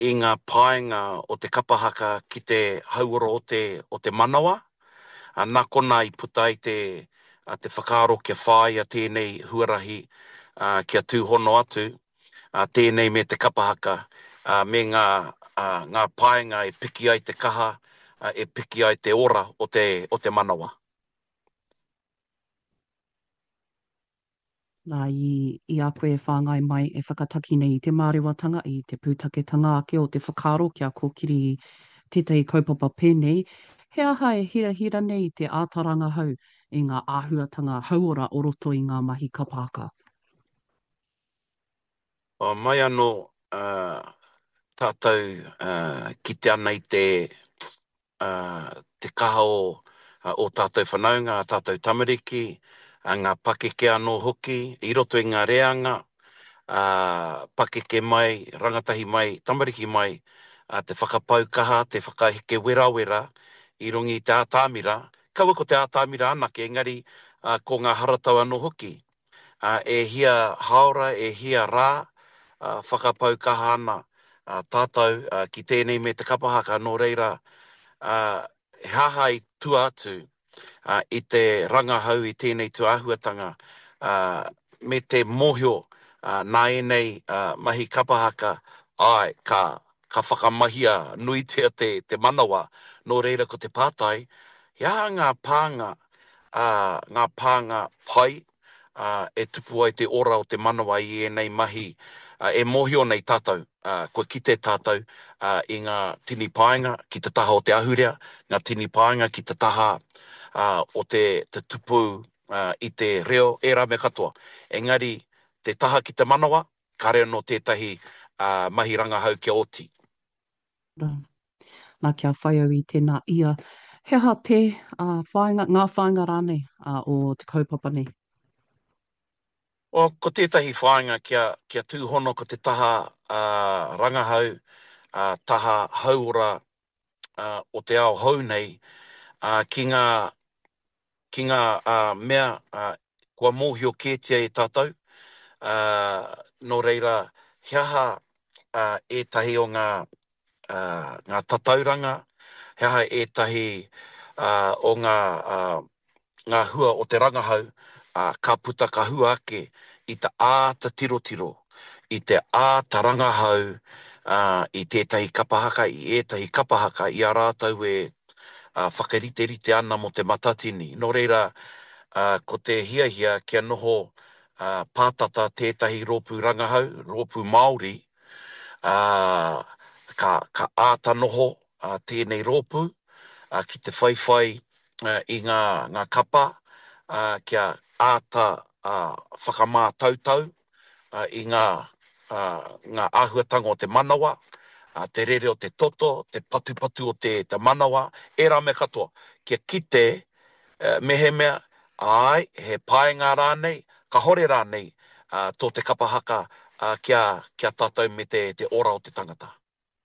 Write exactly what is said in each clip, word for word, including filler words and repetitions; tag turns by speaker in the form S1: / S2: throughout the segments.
S1: i ngā paenga o te kapahaka ki te hauora o te, o te manawa. A nā kona i puta i te, a te whakaaro kia whai a tēnei huarahi a, kia tūhono atu, a tēnei me te kapahaka, a, me ngā, a, ngā paenga e piki ai te kaha, a, e piki ai te ora o te, o te manawa.
S2: Nā i, i a koe whāngai mai e whakataki nei i te mārewatanga i te pūtaketanga ake o te whakaaro kia kōkiri i tētahi kaupapa pēnei. He aha e hira hira nei i te ātaranga hau i ngā āhuatanga hauora o roto i ngā mahi kapahaka.
S1: O mai anō uh, tātou uh, ki te ana i te, uh, te kaha o, uh, o tātou whanaunga, tātou tamariki, a ngā pakeke anō hoki, i roto i ngā reanga, uh, pakeke mai, rangatahi mai, tamariki mai, uh, te whakapaukaha, te whakaheke wera wera, i rungi i te ātāmira, kaua ko te ātāmira anake, engari uh, ko ngā haratau anō hoki. Uh, e hia haora, e hia rā, uh, whakapaukaha ana uh, tātou uh, ki tēnei me te kapahaka nō reira, uh, he haha i tu atu uh, i te rangahau i tēnei tu āhuatanga uh, me te mohio uh, nā enei uh, mahi kapahaka ai ka, ka whakamahia nui tea te, te manawa nō reira ko te pātai, ia ngā pānga, uh, ngā pānga pai, uh, e tupu ai te ora o te manawa i enei mahi, uh, e mohio nei tātou, uh, koe ki te tātou, uh, i ngā tini paenga ki te taha o te ahurea, ngā tini paenga ki te taha uh, o te, te tupu uh, i te reo e rā me katoa. Engari, te taha ki te manawa, ka reo no tētahi uh, mahi rangahau kia oti.
S2: Rā. Nā kia whai au i tēnā ia. He aha te uh, whainga, ngā whainga rānei uh, o te kaupapa nei?
S1: O ko tētahi whāinga kia, kia tūhono ko te taha uh, rangahau, uh, taha hauora uh, o te ao hau nei, uh, ki ngā, ki ngā uh, mea uh, kua mōhio kētia e tātou, uh, no reira he aha uh, e tahi o ngā, uh, ngā tatauranga, he aha e tahi uh, o ngā, uh, ngā hua o te rangahau, uh, ka puta ka hua ake i te āta tiro tiro, i te āta rangahau, uh, i tētahi kapahaka, i ētahi kapahaka, i a rātau e uh, whakarite rite ana mo te matatini. Nō reira, uh, ko te hia hia kia noho uh, pātata tētahi rōpū rangahau, rōpū Māori, uh, ka, ka āta noho uh, tēnei rōpū, uh, ki te whaiwhai uh, i ngā, ngā kapa, uh, kia āta uh, whakamā tautau uh, i ngā, uh, ngā āhuatanga o te manawa, uh, te rere o te toto, te patupatu o te, te manawa, e rā me katoa, kia kite uh, mehe mea, ai, he paenga rānei, ka hore rānei, uh, tō te kapahaka uh, kia, kia tātou me te, te ora o te tangata.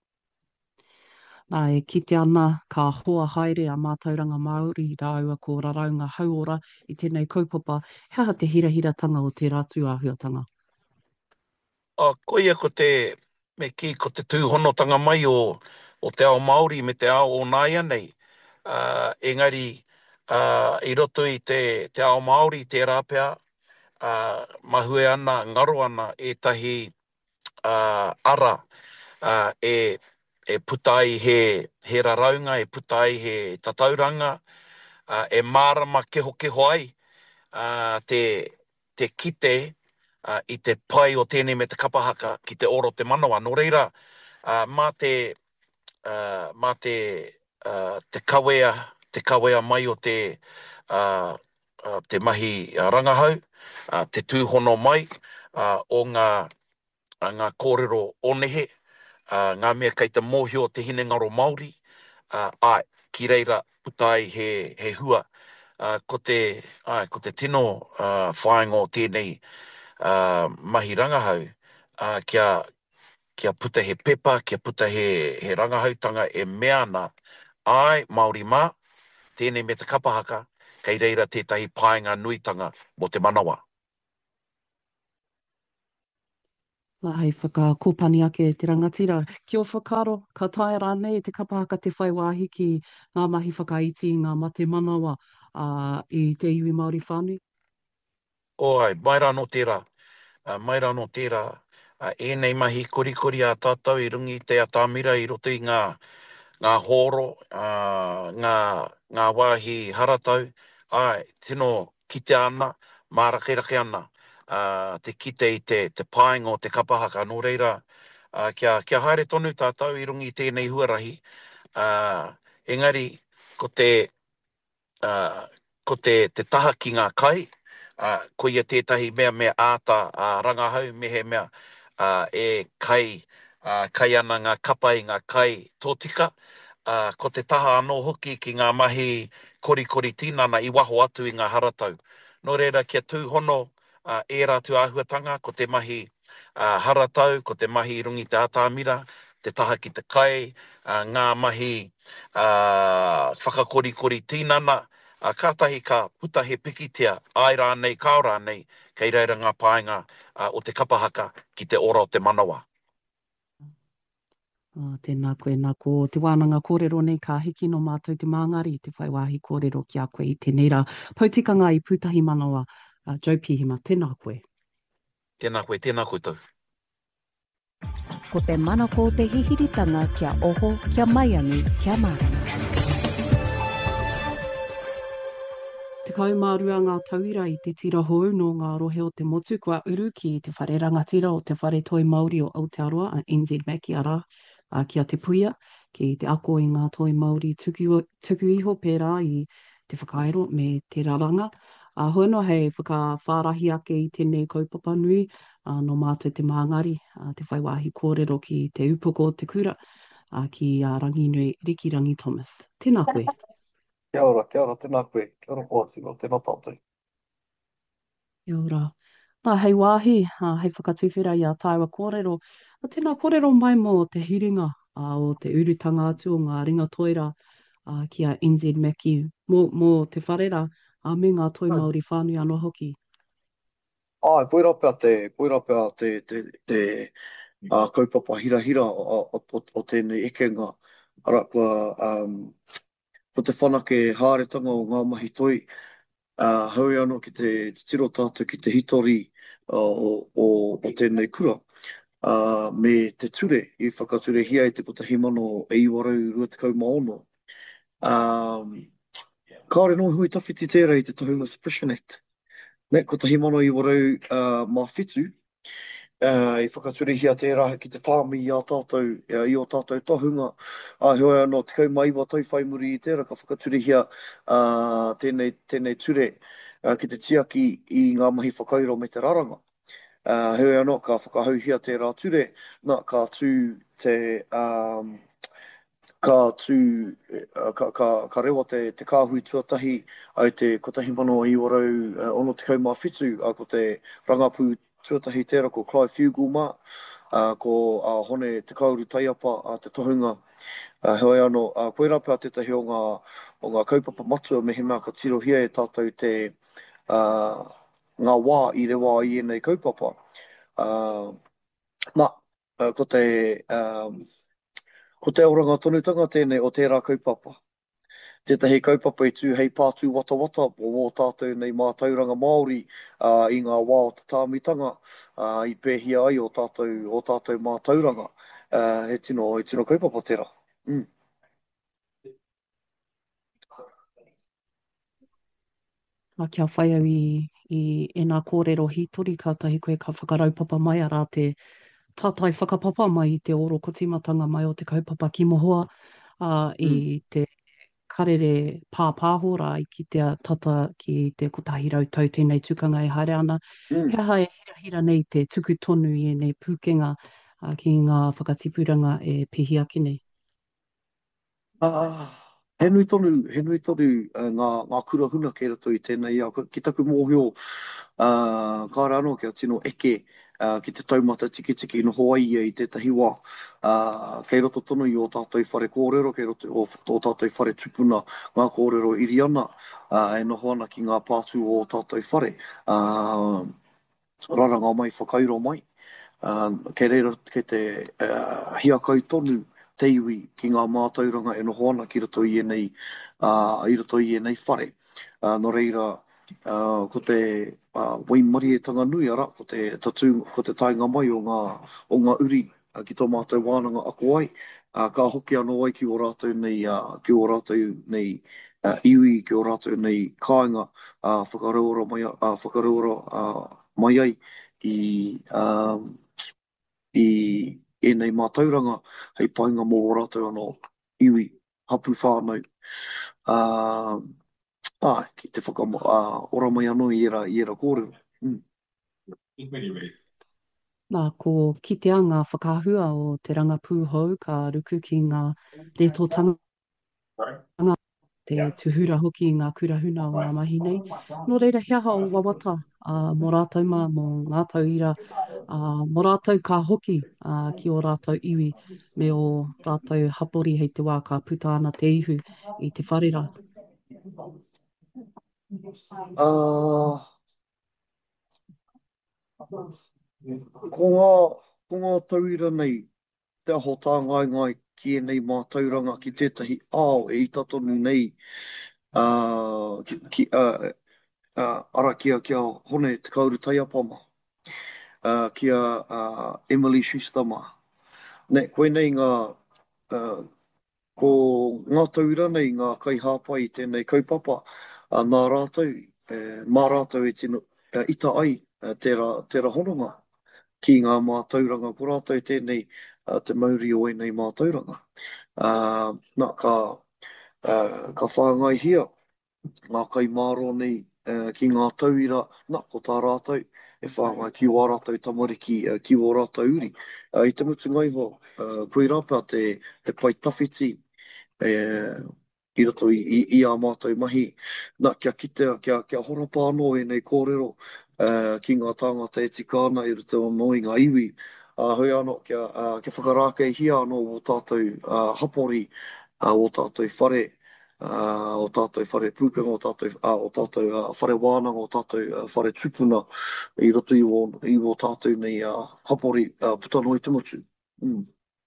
S2: Nā e kite ana ka hoa haere a mātauranga Māori rāua ko raraunga hauora i tēnei kaupapa. He aha te hirahiratanga o te rātu āhuatanga?
S1: O, ko ia ko te, me ki, ko te tūhonotanga mai o, o te ao Māori me te ao o Nāia nei. Uh, engari, uh, i roto i te, te ao Māori, te rāpea, uh, mahue ana, ngaro ana, e tahi uh, ara, uh, e, e putai he, he raraunga, e putai he tatauranga, uh, e mārama keho keho ai, uh, te, te kite uh, i te pai o tēnei me te kapahaka ki te oro te manawa. Nō reira, uh, mā te, uh, mā te, uh, te kawea, te kawea mai o te, uh, uh, te mahi uh, rangahau, uh, te tūhono mai uh, o ngā, uh, ngā kōrero onehe, uh, ngā mea kei te mōhio te hinengaro Māori, uh, ai, ki reira putai he, he hua, uh, ko te, ai, ko te tino uh, whāingo tēnei uh, mahi rangahau, uh, kia, kia puta he pepa, kia puta he, he rangahautanga e mea ana, ai, Māori mā, tēnei me te kapahaka, kei reira tētahi paenga nuitanga mo te manawa.
S2: Ka hei whakakopani ake te rangatira. Kia whakaro, ka tae rānei te kapahaka te whai wāhi ki ngā mahi whakaiti, ngā mate manawa uh, i te iwi Māori whānui.
S1: O ai, mai rā no tērā. Uh, mai rā no tērā. Uh, e nei mahi korikori a tātou i rungi te atamira i roto i ngā, ngā horo, uh, ngā, ngā wāhi haratau. Ai, tino kite ana, mārakerake ana. Uh, te kite i te, te pāinga o te kapahaka. Nō reira, uh, kia, kia haere tonu tātou i rungi i tēnei huarahi. Uh, engari, ko te uh, ko te, te taha ki ngā kai, uh, ko ia tētahi mea mea āta uh, rangahau, mehe mea uh, e kai, uh, kai ana ngā kapa i ngā kai tōtika, uh, ko te taha anō hoki ki ngā mahi korikori tinana i waho atu i ngā haratau. Nō reira, kia tūhono uh, e rātu āhuatanga, ko te mahi uh, haratau, ko te mahi i rungi te ātāmira, te taha ki te kai, uh, ngā mahi uh, whakakorikori tinana, a kātahi ka puta he pikitia ai rānei, kao rānei, kei reira ngā pāinga uh, o te kapahaka ki te ora o te manawa.
S2: Uh, tēnā koe, nā ko te wānanga kōrero nei ka hiki no mātou te māngari i te whai wāhi kōrero ki a koe i tēnei rā. Pautikanga i pūtahi manawa, uh, Joe Pihima, tēnā koe.
S1: Tēnā koe, tēnā koe tau.
S3: Ko te mana ko te hihiritanga kia oho, kia maiangi, kia marama.
S2: Te kaumārua ngā tauira i te tira hou no ngā rohe o te motu, kua uru ki te whare rangatira o te whare toi Māori o Aotearoa, a N Z Maki ara, a kia te puia, ki te ako i ngā toi Māori tuku, tuku iho pērā i te whakaero me te raranga. A hono hei whakawhārahi ake i tēnei kaupapa nui, a no mātou te māngari, a te whaiwāhi kōrero ki te upoko o te kura, a ki a rangi nui Riki Rangi Thomas. Tēnā koe.
S4: Kia ora, kia ora, tēnā koe, kia ora pōtiro, tēnā tātou.
S2: Kia ora. Nā, hei wāhi, a, hei whakatuwhera i a tāua kōrero. A tēnā kōrero mai mō te hiringa a, o te urutanga atu o ngā ringa toira a, ki a N Z Maki mō, mō te wharera a me ngā toi Māori whānui anō hoki.
S4: Ai, koe pēr te, koe pēr te, te, te uh, kaupapa hira hira o, o, o, o tēnei ekenga. Ara, kua, um, ko te whanake hāretanga o ngā mahi toi, uh, haui anō ki te, te tiro tātou ki te hitori uh, o, o, o tēnei kura. Uh, me te ture, i whakature hia i te putahi mano e iwarau rua te kaumaono. Um, Kāre no hui tawhiti tērā i te Tohunga Suppression Act. Ne, ko tahi mano i warau uh, mā whitu, uh, i whakature hia tērā ki te tāmi i a tātou, uh, i o tātou tohunga. A hoi anō, te kau maiwa tau whai muri i tērā, ka whakature hia uh, tēnei, tēnei ture uh, ki te tiaki i ngā mahi whakairo me te raranga. Uh, hoi anō, ka whakahau hia tērā ture, nā ka tū te... Um, ka tū, uh, ka, ka, ka rewa te, te kāhui tuatahi ai te kotahi mano i warau uh, ono te kaumā whitu, a ko te rangapū tuatahi tērā ko Clive Fugel-mā, uh, ko uh, hone te kauru taiapa a te tohunga. Uh, hoi anō, uh, koe rāpea tētahi o ngā, o ngā kaupapa matua me he mea ka tirohia e tātou te uh, ngā wā i rewa i enei kaupapa. Uh, nā, uh, ko te... Um, Ko te auranga tonutanga tēnei o tērā kaupapa. Tētahi kaupapa i tū hei pātū wata wata o mō tātou nei mā tauranga Māori uh, i ngā wā o te tāmitanga uh, i pēhia ai o tātou, o tātou mā tauranga. Uh, he tino, he tino kaupapa tērā. Mm.
S2: A kia whai au i, i e nā kōrero hitori kātahi koe ka whakaraupapa mai ara te tātai whakapapa mai i te oro kotimatanga mai o te kaupapa ki mohoa uh, i
S4: Mm.
S2: te karere pāpāhora i ki te tata ki te kotahi rautau tēnei tukanga e haere ana.
S4: Mm.
S2: Hea hae hira hira nei te tuku tonu i nei pūkenga uh, ki ngā whakatipuranga e pihi aki nei.
S4: Ah, he nui tonu, he nui tonu uh, ngā, ngā kura huna kei rato i tēnei ia. Ki taku mōhio, uh, kāre anō kia tino eke uh, ki te taumata tiki tiki no Hawaii i tētahi wā. Uh, kei roto tonu i o tātou whare kōrero, kei roto o, o tātou whare tupuna ngā kōrero iri ana, uh, e noho ana ki ngā pātū o tātou whare. Uh, Raranga mai, whakairo mai. Uh, kei reira kei te uh, hiakai tonu te iwi ki ngā mātauranga e noho ana ki roto i enei, uh, i roto i enei whare. Uh, no reira, uh, ko te uh, waimari e tanga nui ara, ko te tatu, ko te tainga mai o ngā, o ngā uri uh, ki tō mātou wānanga ako ai. Uh, ka hoki anō ai ki o rātou nei, uh, ki o rātou nei uh, iwi, ki o rātou nei kāinga, uh, whakaroora mai, uh, whakaroora uh, mai ai i, um, i ēnei mātauranga, hei painga mō o rātou anō iwi hapu whānau. Uh, ah, ki te whakamo, uh, ora mai anō i era, i era kōrero. Mm.
S2: Nā, ko kiteanga whakahua o te ranga pūhou ka ruku ki ngā retotanga te tuhura hoki i ngā kurahuna o ngā mahi nei. Nō reira hiaha o wawata uh, mō rātou mā mō ngā tauira, uh, mō rātou ka hoki uh, ki o rātou iwi me o rātou hapori hei te wā ka puta ana te ihu i te wharera.
S4: Uh, ko ngā, ko ngā tauira nei, te aho tā ngai ngai ki e nei mātauranga ki tētahi ao e ita tonu nei uh, ki, ki, uh, uh, ara kia kia hone te kauru taiapama, uh, kia uh, Emily Schustama. Ne, koe nei ngā, uh, ko ngā taura nei ngā kai hāpai i tēnei kaupapa, uh, nā rātou, uh, mā rātou e tino uh, ita ai uh, tērā, tērā hononga ki ngā mātauranga, ko rātou tēnei uh, te mauri o nei mātauranga. Uh, nā, ka, uh, ka whāngai hia, ngā kai māro nei uh, ki ngā tauira, nā, ko tā rātou, e whāngai ki o rātou tamariki, uh, ki o rātou uri. Uh, I te mutu ngai ho, uh, koe rāpea te, te pai tawhiti, e, i roto i, i, i a mātou mahi. Nā, kia kitea, kia, kia horapa anō e nei kōrero, uh, ki ngā tāngata e tika ana i roto anō i ngā iwi. Uh, hui anō, kia, uh, kia whakarākei hia anō o tātou uh, hapori, uh, o tātou whare, uh, o tātou whare pūkanga, o tātou, uh, o tātou uh, whare wānanga, o tātou uh, whare tupuna, i roto i o, i o tātou nei uh, hapori uh, putano i te motu. Mm.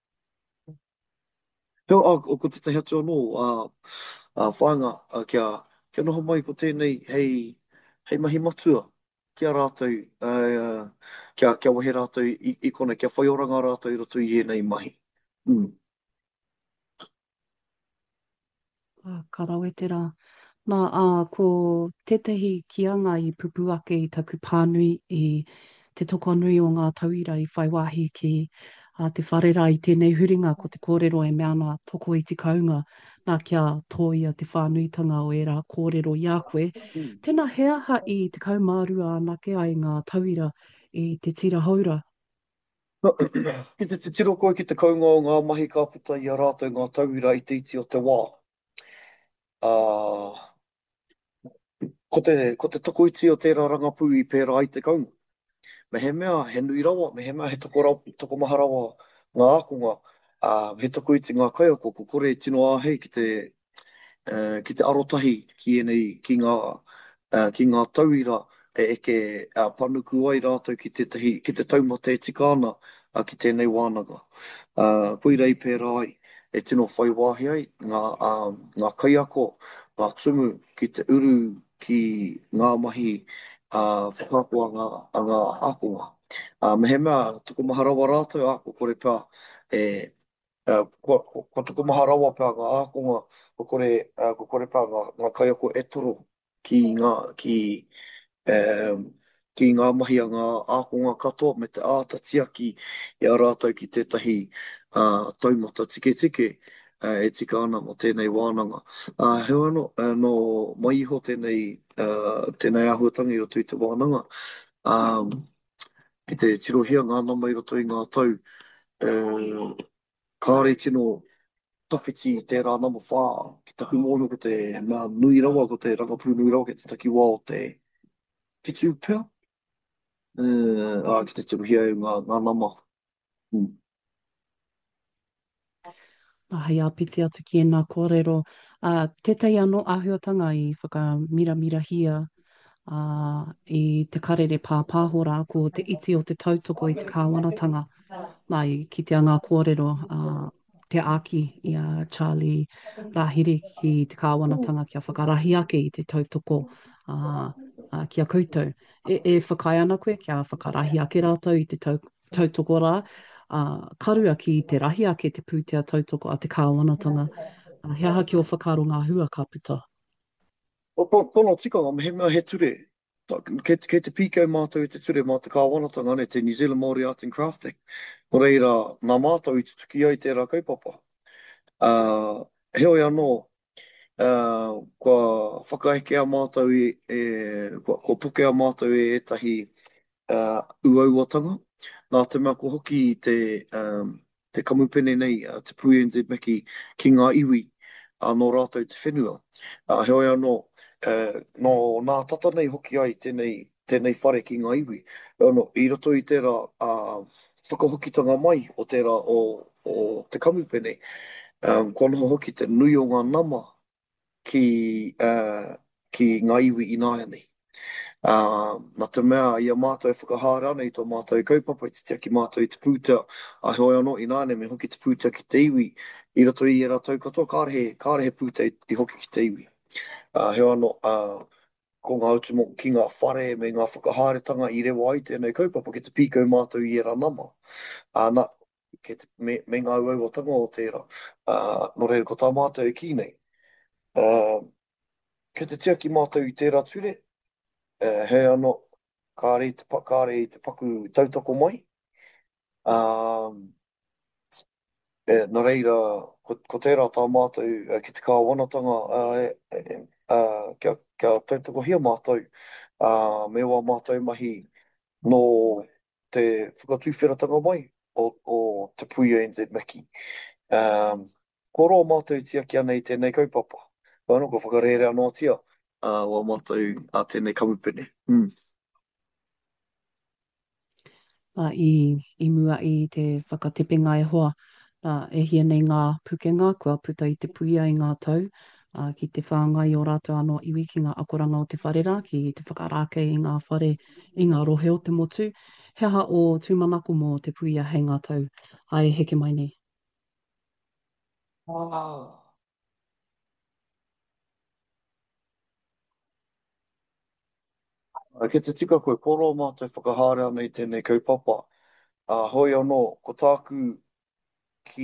S4: Heo, a, o ko te tahi atu anō, a, a whāinga, a kia, kia noho mai ko tēnei, hei, hei mahi matua, kia rātou, uh, kia, kia wahe rātou i, i kone, kia whaioranga rātou i roto i ēnei mahi. Mm.
S2: Ah, ka rawete rā. Nā, uh, ko tētahi kianga i pupu ake i taku pānui i te toko nui o ngā tauira i whai wāhi ki uh, te wharera i tēnei huringa ko te kōrero e meana toko i te kaunga nā kia tōia te whānuitanga o era kōrero i a koe.
S4: Mm.
S2: Tēnā he aha i te kaumārua anake ai ngā tauira i te tira haura.
S4: Ki te te tiro koe ki te kaunga o ngā mahi ka puta i a rātou ngā tauira i te iti o te wā. Uh, ko, te, ko te toko iti o tērā rangapū i pērā i te kaunga. Me he mea, he nui rawa, me he mea he toko, rawa, toko maha rawa ngā akonga, uh, he toko iti ngā kaiako, ko kore tino āhei ki te, uh, ki te arotahi ki enei, ki ngā, uh, ki ngā tauira e eke uh, panuku ai rātou ki te, tahi, ki te taumata e tika ana uh, ki tēnei wānanga. Uh, Koe rei pērā ai, e tino whai wāhi ai, ngā, uh, ngā kaiako, ngā tumu ki te uru ki ngā mahi uh, whakapua ngā, a ngā akonga. Uh, me he mea, tuku maha rawa rātou, a ko kore pēr, e, uh, ko, ko, ko tuku maha rawa pēr ngā akonga, ko kore, uh, ko kore pēr ngā, ngā kaiako e toro ki ngā, ki, um, ki ngā mahi a ngā akonga katoa me te ātatia ki i a rātou ki tētahi uh, taumata tike tike uh, e tika ana mo tēnei wānanga. Uh, he ano, uh, no mai iho tēnei, uh, tēnei ahuatanga i roto i te wānanga, um, ki te tirohia ngā nama i roto i ngā tau, uh, kāre tino tawhiti tērā nama whā, ki taku mōno ko te mea nui rawa, ko te rangapū nui rawa, ki te taki wā o te whitu pēr. Uh, a, ki te tirohia i ngā, ngā nama. Mm.
S2: Nā hei āpiti atu ki e nā kōrero. Uh, tētai anō āhuatanga i whakamiramira hia uh, i te karere pāpāhora ko te iti o te tautoko i te kāwanatanga. Nai, ki te anga kōrero, uh, te aki i a Charlie Rahiri ki te kāwanatanga kia whakarahi ake i te tautoko uh, uh, kia koutou. E, e whakai ana koe kia whakarahi ake rātou i te tau, tautoko rā. Uh, karua ki te rahi ake te pūtea tautoko a te kāwanatanga. Uh, he aha ki o whakaro ngā hua ka puta.
S4: O to- tono tikanga, me he mea he ture. Ta- Ke, ke te pīkau mātou i te ture mā te kāwanatanga ne te New Zealand Māori Art and Crafting. Ko reira, nā mātou i te tuki ai tērā kaupapa. Uh, heo anō, uh, kua whakaeke a mātou i, e, kua, kua puke a mātou e etahi uh, uauatanga. Nā te mea ko hoki i te, um, te kamupene nei, uh, te P N Z Meki ki ngā iwi, uh, no rātou te whenua. Uh, heo anō, uh, no nā tata nei hoki ai tēnei, tēnei whare ki ngā iwi. Ano, i roto i tērā uh, whakahokitanga mai o tērā o, o te kamupene, um, kua noho hoki te nui o ngā nama ki, uh, ki ngā iwi i nāia nei. Uh, nā te mea i a mātou e whakahāra ana i tō mātou kaupapa i te tia ki mātou i te pūtea a hoi anō i nāne me hoki te pūtea ki te iwi i roto i e rātou katoa kārehe, kārehe pūtea i, i hoki ki te iwi. Uh, heo anō, uh, ko ngā utumo ki ngā whare me ngā whakahāretanga i rewa ai tēnei kaupapa ki te pīkau mātou i e rā nama. Uh, nā, ke te, me, me ngā uauatanga o tērā, uh, no reira ko tā mātou e ki nei. Uh, ke te tia ki mātou i tērā ture, uh, he anō, kāre i te, pa- kāre i te paku tautoko mai. Um, e, nā reira, ko, ko tērā tā mātou uh, ki te kāwanatanga uh, e, e, uh, kia, kia tautoko hia mātou, uh, me wā mātou mahi no te whakatūwheratanga mai o, o te P N Z Meki. Um, ko roa mātou tia ki ana i tēnei kaupapa. Wano, ko whakarere anō tia uh, wā mātou a tēnei kamupene. Mm.
S2: Nā, i, i mua i te whakatepenga e hoa. Nā, e hia nei ngā pukenga, kua puta i te puia i ngā tau, uh, ki te whāngai o rātou anō iwi ki ngā akoranga o te wharera, ki te whakarākei i ngā whare, i ngā rohe o te motu. He aha o tūmanako mō te puia hei ngā tau. Ai, heke mai nei.
S4: Ah. Uh, Ke te tika koe koro mātou whakahāre ana i tēnei kaupapa. Uh, hoi anō, ko tāku ki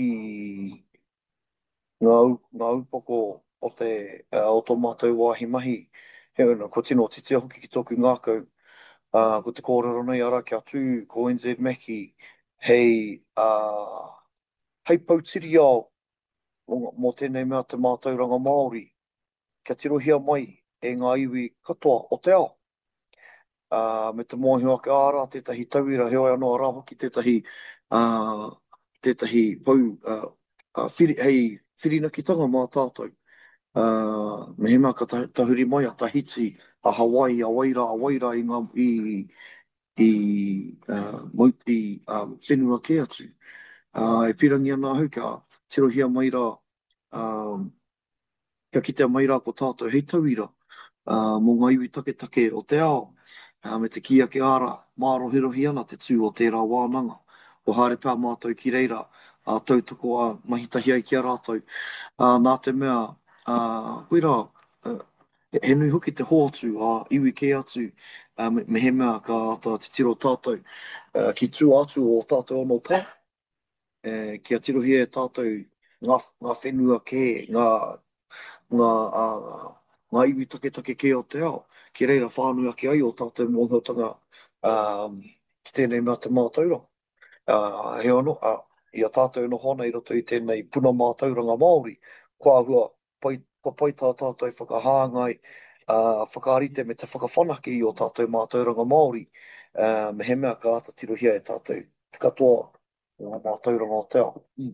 S4: ngā, u- ngā upoko o te uh, o tō mātou wāhi mahi. He ana, ko tino titia hoki ki tōku ngākau. Uh, ko te kōrero nei ara kia tū ko N Z Meki hei, uh, hei pautiri ao o- mō tēnei mea te mātauranga Māori. Kia tirohia mai e ngā iwi katoa o te ao. Uh, me te mōhio ake ārā, tētahi tauira, heo anō rā hoki tētahi, uh, tētahi pau, uh, uh, whiri, hei whirinakitanga mā tātou. Uh, me he mea ka ta- tahuri mai a Tahiti, a Hawaii, a Waira, a Waira i ngā, i, i, uh, mauti, um, whenua ke atu. Uh, e pirangi ana hau kia tirohia mai rā, um, kia kitea mai rā ko tātou hei tauira, uh, mō ngā iwi take take o te ao. Uh, me te kia ke ara, mārohirohi ana te tū o tērā wānanga. O haere pā mātou ki reira, uh, tautoko a mahitahi ai ki a rātou. Uh, nā te mea, uh, koe rā, uh, he nui hoki te hōtu a iwi ke atu, uh, me, me he mea ka ata te tiro tātou, uh, ki tū atu o tātou anō pā, uh, kia tirohia e tātou ngā, ngā whenua ke, ngā ngā, uh, ngā iwi take take ke o te ao. Ki reira whānui ake ai o tātou mōhiotanga um, ki tēnei mea te mātaura. Uh, he anō, uh, i a tātou no hona i roto i tēnei puna mātauranga Māori. Kua hua, pai, kua pai tā tātou whakahāngai, uh, whakarite me te whakawhanake i o tātou mātauranga Māori. Uh, me he mea ka ata tirohia e tātou te katoa o mātauranga o te ao. Mm.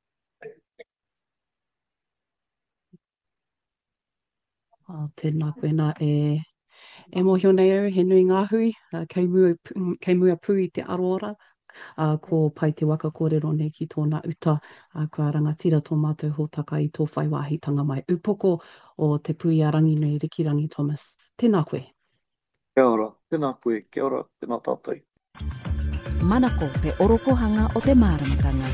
S2: Uh, tēnā koe nā e, e mohio nei au, he nui ngā hui, uh, kei, mua, pu- kei mua pū i te aroara, uh, ko pai te waka kōrero nei ki tōna uta, uh, kua rangatira tō mātou hōtaka i tō whai wāhitanga mai upoko o te pui a Ranginui Rikirangi Thomas. Tēnā koe.
S4: Kia ora, tēnā koe, kia ora, tēnā tātou.
S3: Manako te orokohanga o te māramatanga.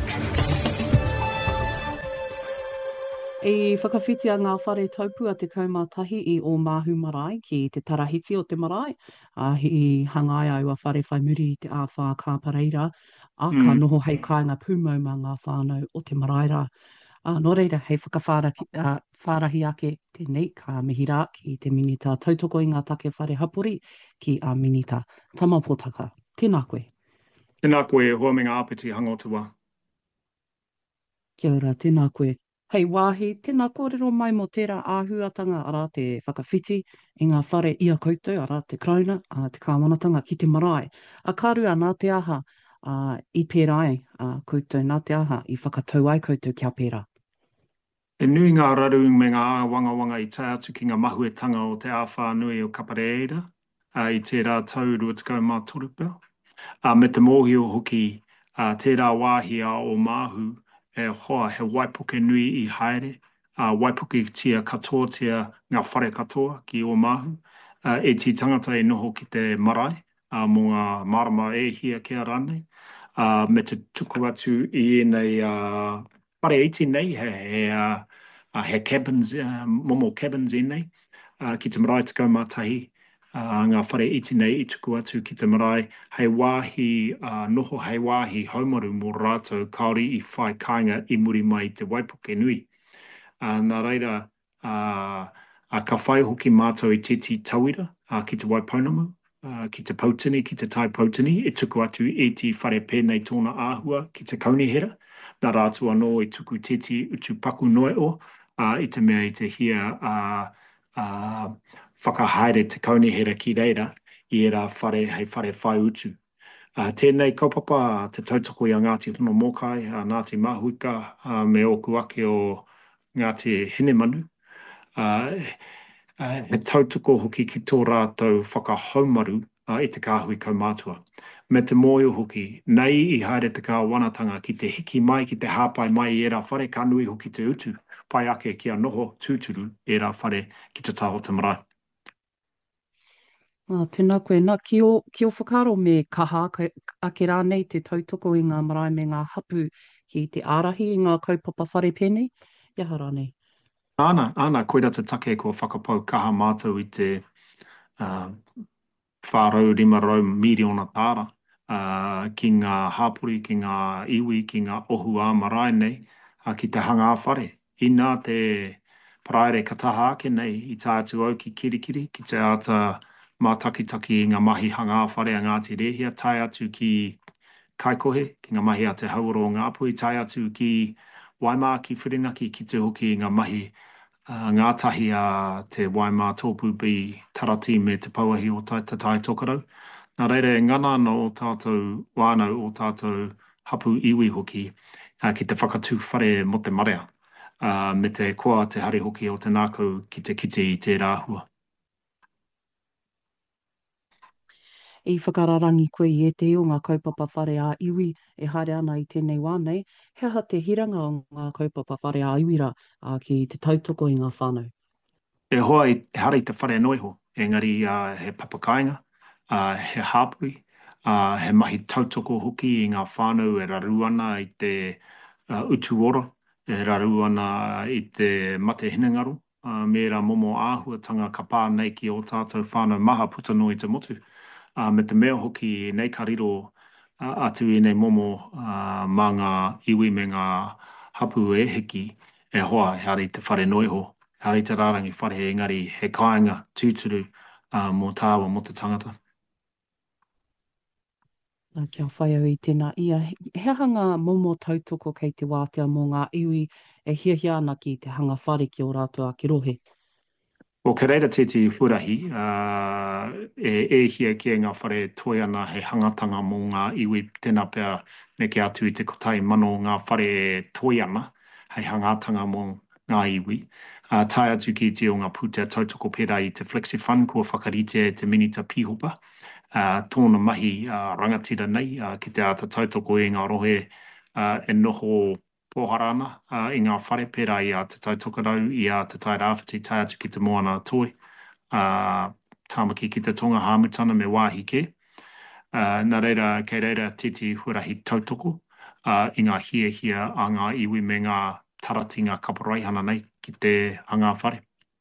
S2: E whakawhitia ngā whare taupua te kaumatahi i o Māhu Marae ki te tarahiti o te marae. A hi hangai au a whare whai muri i te āwha kāpareira. A ka
S5: Mm.
S2: noho hei kāinga pūmau mā ngā whānau o te maraira. A nō reira, hei whakawharahi uh, wharahi ake tēnei ka mihi rā ki te minita tautoko i ngā take whare hapori ki a minita tamapotaka. Tēnā koe.
S5: Tēnā koe, hoa me ngā apiti hangotua.
S2: Kia ora, tēnā koe. Hei wāhi, tēnā kōrero mai mo tērā āhuatanga ara te whakawhiti i ngā whare ia koutou ara te krauna, a te kāwanatanga ki te marae. A kārua nā te aha a, i pērai a koutou, nā te aha i whakatau ai koutou kia pērā.
S5: E nui ngā raru me ngā wanga wanga i tai atu ki ngā mahuetanga o te āwha nui o Kapareira, a i tērā tau rua tukau mā torupea. A me te mōhio hoki a tērā wāhia o Māhu e hoa he waipuke nui i haere, a waipuke tia katoa tia ngā whare katoa ki o Māhu, a, e ti tangata e noho ki te marae, a mō ngā marama e hia kia rānei, a me te tuku atu i nei a pare iti nei, he, he, a, a, he cabins, uh, momo cabins i nei, a, ki te marae te kaumatahi, Uh, ngā whare iti nei i tuku atu ki te marae, hei wāhi, uh, noho hei wāhi haumaru mō rātou kaori i whai kāinga i muri mai te waipuke nui. Uh, nā reira, uh, uh, ka whai hoki mātou i titi tauira uh, ki te waipaunamu, uh, ki te pautini, ki te tai pautini, i tuku atu i ti whare pēnei tōna āhua ki te kaunihera. Nā rātou anō i tuku titi utu paku noe o, uh, i te mea i te hia uh, uh, whakahaere te kaunihera ki reira i era whare hei whare whai utu. Uh, tēnei kaupapa te tautoko i a Ngāti Hono Mokai, a Ngāti Mahuika, uh, me oku ake o Ngāti Hinemanu. Uh, uh, he tautoko hoki ki tō rātou whakahaumaru uh, i te kāhui kaumātua. Me te mōio hoki, nei i haere te kāwanatanga ki te hiki mai, ki te hāpai mai i era whare ka nui hoki te utu, pai ake ki a noho tūturu i era whare ki te taho te marae.
S2: Ah, tēnā koe, nā ki o, ki o whakaro me kaha ka, ake rānei te tautoko i ngā marae me ngā hapu ki te ārahi i ngā kaupapa whare pēnei. Ia rānei.
S5: Ana, ana, koe rata take ko whakapau kaha mātou i te uh, whārau rima rau miriona tāra uh, ki ngā hāpuri, ki ngā iwi, ki ngā ohu ā marae nei, uh, ki te hanga whare. I nā te praere kataha ake nei i tā atu au ki kirikiri, ki te ata mā takitaki i ngā mahi hanga whare a Ngāti Rehia, tai atu ki Kaikohe, ki ngā mahi a te Hauoro o Ngāpui, tai atu ki Waimā, ki Whirinaki, ki te hoki i ngā mahi uh, ngātahi a te Waimā tōpu bi tarati me te pauahi o tai, te tai tokarau. Nā reire, ngana no o tātou wānau o tātou hapu iwi hoki uh, ki te whakatū whare mo te marea, uh, me te koa te hari hoki o te nākau ki te kite i te rāhua.
S2: I whakararangi koe i e te o ngā kaupapa whare a iwi e haere ana i tēnei wānei, he aha te hiranga o ngā kaupapa whare a iwira a ki te tautoko i ngā whānau.
S5: E hoa i hara i te whare noiho, engari uh, he papakainga, uh, he hāpui, uh, he mahi tautoko hoki i ngā whānau e raru ana i te uh, utu ora, e raru ana i te mate hinangaru, uh, me ra momo āhuatanga ka pā nei ki o tātou whānau maha putano i te motu. Uh, me te mea hoki nei ka riro uh, atu i nei momo uh, mā ngā iwi me ngā hapu e heki e hoa he ari te whare noiho, he ari te rārangi whare he engari he kāinga tūturu uh, mō tāua mō te tangata.
S2: Nā kia whai au i tēnā ia. He hanga momo tautoko kei te wātea mō ngā iwi e hiahia ana ki te hanga whare ki o rātou a ki rohe.
S5: O ke reira tēti hurahi, uh, e, e hia ki ngā whare toi ana he hangatanga mō ngā iwi tēnā pēr me ke atu i te kotai mano ngā whare toi ana hei hangatanga mō ngā iwi. Uh, tai atu ki te o ngā putea tautoko pēra i te Flexi Fund kua whakarite te minita pihopa. Uh, tōna mahi uh, rangatira nei uh, ki te ata tautoko i ngā rohe uh, e noho pōharana uh, i ngā whare pēra i a te tai tokarau, i a te tai rāwhiti, tai atu ki te moana toi. Uh, tāmaki ki te tonga hāmutana me wāhi ke. Uh, nā reira, kei reira titi huarahi tautoko uh, i ngā hia hia a ngā iwi me ngā tarati ngā kaparai hana nei ki te hanga whare.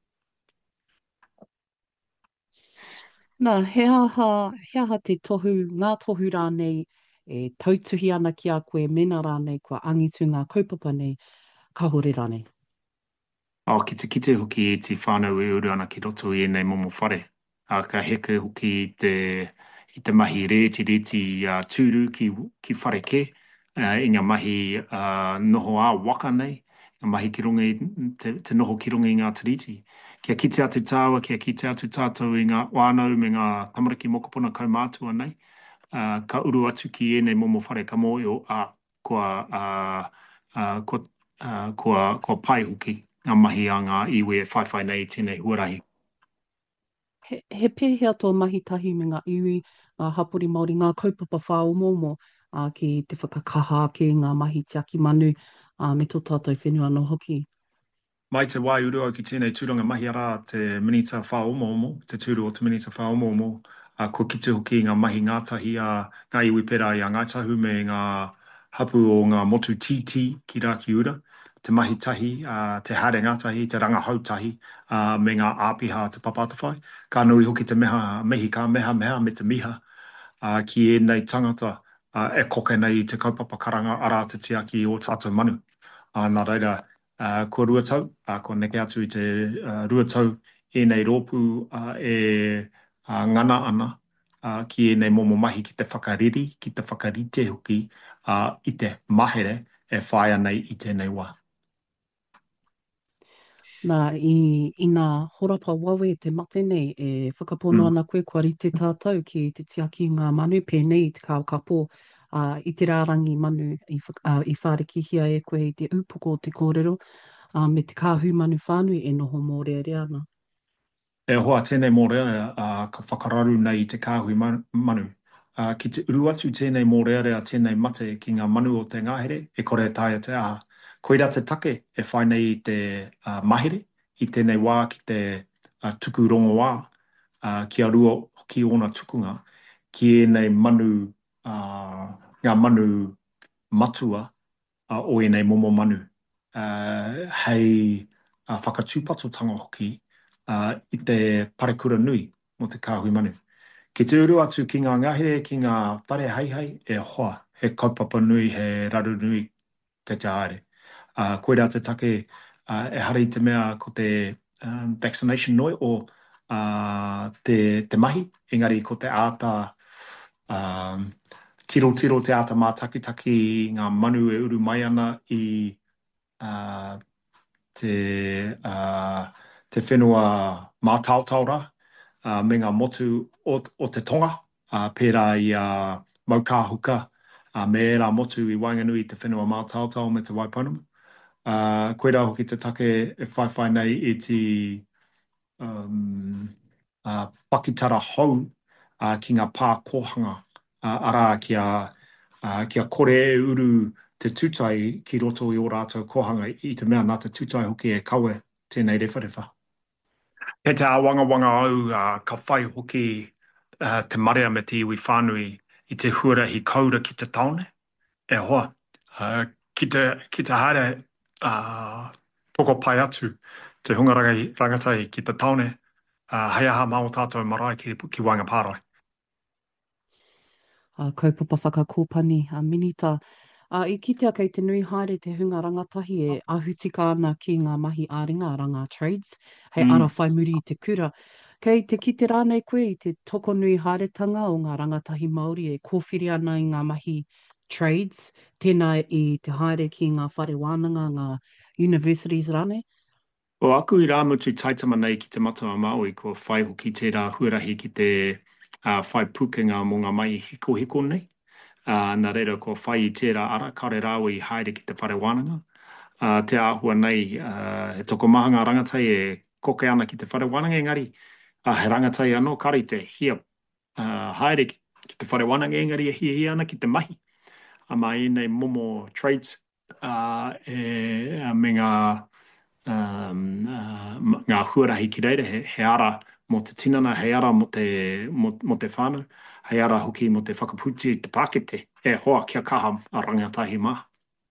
S2: Nā, he aha, he aha te tohu, ngā tohu rānei e tautuhi ana ki a koe mena rānei kua angitu ngā kaupapa nei, ka hore rānei.
S5: O, ki te kite hoki i te whānau e uru ana ki roto i nei momo whare. A ka heke hoki i te, i te mahi reti reti uh, tūru ki, ki whare ke, uh, i ngā mahi uh, noho a waka nei, ngā mahi ki runga i, te, te noho ki runga i ngā tiriti. Kia kite atu tāua, kia kite atu tātou i ngā wānau me ngā tamariki mokopuna kaumātua nei, uh, ka uru atu ki e nei momo whare ka mōio a kua, uh, uh, kua, uh, kua, kua pai hoki. Ngā mahi a ngā iwi e whaiwhai nei tēnei huarahi.
S2: He, he pēhea tō mahitahi me ngā iwi, ngā hapori Māori, ngā kaupapa whaomomo uh, ki te whakakaha ki ngā mahi te aki manu uh, me tō tātou whenua no hoki.
S5: Mai te wai uru au ki tēnei tūranga mahi ara te minita whaomomo, te tūru o te minita whaomomo, a ko kite hoki ngā mahi ngātahi a ngā iwi pera i a Ngaitahu me ngā hapu o ngā motu titi ki Raki Ura. Te mahi tahi, uh, te haere ngātahi, te ranga hautahi, uh, me ngā āpiha te papatawhai. Ka nui hoki te meha, mehi ka meha meha me te miha uh, ki e nei tangata uh, e koke nei te kaupapa karanga ara te tiaki o tātou manu. Uh, nā reira, uh, ko ruatau, uh, ko neke atu i te uh, ruatau e nei rōpū uh, e uh, ngana ana uh, ki e nei momo mahi ki te whakariri, ki te whakarite hoki uh, i te mahere e whaia nei i tēnei wā.
S2: Nā, i, i ngā horapa wawe te mate nei, e whakapono
S5: Mm.
S2: ana koe kua rite tātou ki te tiaki ngā manu pēnei te kao kapo uh, i te rārangi manu i, uh, i whārekihia e koe i te upoko o te kōrero uh, me te kāhu manu whānui e noho mōrea rea ana.
S5: E hoa tēnei mōrea uh, ka whakararu nei i te kāhui manu. manu. Uh, ki te uru atu tēnei mōrea rea tēnei mate ki ngā manu o te ngahere, e kore tāia te aha. Koira te take e whai nei i te uh, mahere, i tēnei wā ki te uh, tuku rongo wā, uh, ki a rua ki ona tukunga, ki e nei manu, uh, ngā manu matua uh, o e nei momo manu. Uh, hei uh, whakatūpatotanga hoki, uh, i te parekura nui mo te kāhui manu. Ki te uru atu ki ngā ngahere, ki ngā whare haihai, e hoa, he kaupapa nui, he raru nui kei te haere. Uh, koera te take uh, e hara i te mea ko te um, vaccination noi o uh, te, te mahi, engari ko te āta um, tiro tiro te āta mā taki taki ngā manu e uru mai ana i uh, te, uh, te whenua mā tautaura uh, me ngā motu o, o te tonga, uh, pērā i uh, maukāhuka, uh, me e rā motu i Wainganui te whenua mā tautau me te Waipunama. Uh, koe rā hoki te take e whai whai nei i te um, uh, pakitara hou uh, ki ngā pā kōhanga uh, ara kia, uh, kia kore e uru te tūtai ki roto i o rātou kōhanga i te mea nā te tūtai hoki e kawe tēnei rewharewha. E te awanga wanga au uh, ka whai hoki uh, te marea me te iwi whānui i te huarahi kaura ki te taone. E hoa, uh, ki te, ki te haere uh, toko pai atu te hunga rangai, rangatai ki te taone, uh, hei aha mao tātou marae ki, ki Wainga Pārai.
S2: Uh, kaupapa whakakōpani, uh, minita. Uh, I kitea kei te nui haere te hunga rangatahi e ahutika ana ki ngā mahi āringa, ranga trades, hei
S5: Mm.
S2: ara whai muri i te kura. Kei te kite rānei koe i te toko nui haeretanga o ngā rangatahi Māori e kōwhiri ana i ngā mahi trades, tēnā i te haere ki ngā whare wānanga, ngā universities rānei.
S5: O aku i rā mutu taitama nei ki te matua Māui, ko whai hoki tērā huarahi ki te uh, whai pukenga mō ngā mai hiko hiko nei. Uh, nā reira ko whai i tērā ara kare rāua i haere ki te whare wānanga. Uh, te āhua nei, uh, he toko maha ngā rangatai e koke ana ki te whare wānanga engari. Uh, he rangatai anō kari te hia uh, haere ki, ki te whare wānanga engari e hia hia ana ki te mahi. A mai nei momo trades uh, e, me ngā um, uh, ngā huarahi ki reira, he, he ara mo te tinana, hei ara mo te, mo, mo te whānau, hei ara hoki mo te whakaputi, te Pākete, e hoa kia kaha a rangatahi maha.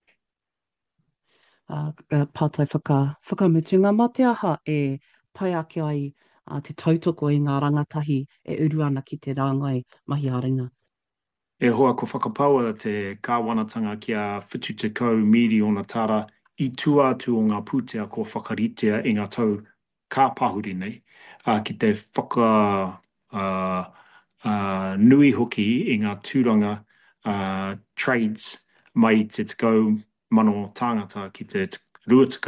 S2: Uh, pātai whaka, whakamutunga mā te aha e pai ake ai uh, te tautoko i ngā rangatahi e uru ana ki te rāngai mahi āringa.
S5: E hoa ko whakapaua te kāwanatanga kia whitu te kau miri o na tara i tuatu o ngā pūtea ko whakaritea i ngā tau kāpahuri nei, uh, ki te whaka uh, uh, nui hoki i ngā tūranga uh, trades mai te tekau mano tāngata ki te rua